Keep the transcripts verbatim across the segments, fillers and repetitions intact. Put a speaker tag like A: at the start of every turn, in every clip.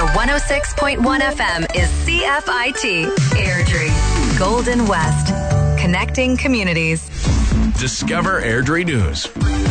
A: one oh six point one F M is C F I T, Airdrie, Golden West, connecting communities.
B: Discover Airdrie News.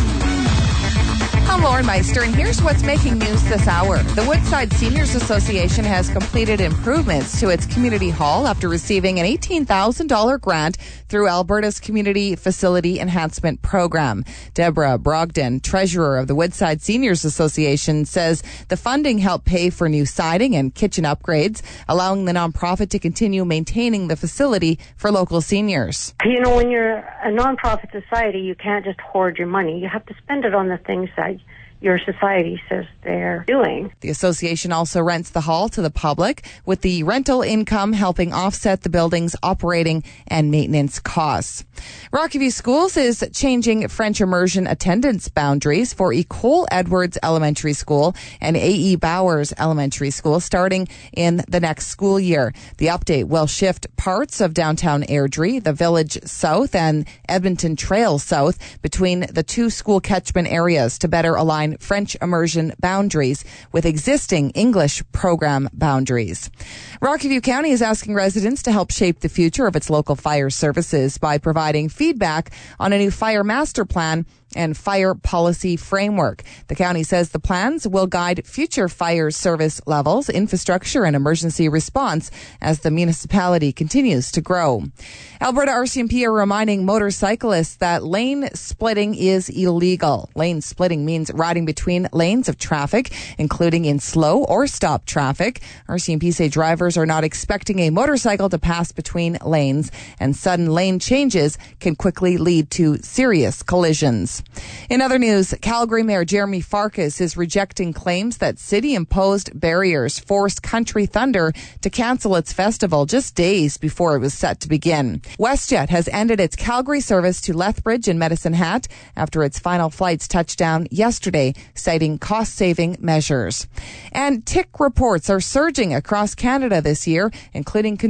C: I'm Lauren Meister, and here's what's making news this hour. The Woodside Seniors Association has completed improvements to its community hall after receiving an eighteen thousand dollars grant through Alberta's Community Facility Enhancement Program. Deborah Brogdon, treasurer of the Woodside Seniors Association, says the funding helped pay for new siding and kitchen upgrades, allowing the nonprofit to continue maintaining the facility for local seniors.
D: You know, when you're a nonprofit society, you can't just hoard your money. You have to spend it on the things that your society says they're doing.
C: The association also rents the hall to the public, with the rental income helping offset the building's operating and maintenance costs. Rocky Schools is changing French immersion attendance boundaries for Ecole Edwards Elementary School and A E Bowers Elementary School starting in the next school year. The update will shift parts of downtown Airdrie, the Village South and Edmonton Trail South between the two school catchment areas to better align French immersion boundaries with existing English program boundaries. Rockview County is asking residents to help shape the future of its local fire services by providing feedback on a new fire master plan and fire policy framework. The county says the plans will guide future fire service levels, infrastructure, and emergency response as the municipality continues to grow. Alberta R C M P are reminding motorcyclists that lane splitting is illegal. Lane splitting means riding between lanes of traffic, including in slow or stop traffic. R C M P say drivers are not expecting a motorcycle to pass between lanes, and sudden lane changes can quickly lead to serious collisions. In other news, Calgary Mayor Jeremy Farkas is rejecting claims that city-imposed barriers forced Country Thunder to cancel its festival just days before it was set to begin. WestJet has ended its Calgary service to Lethbridge and Medicine Hat after its final flights touched down yesterday, citing cost-saving measures. And tick reports are surging across Canada this year, including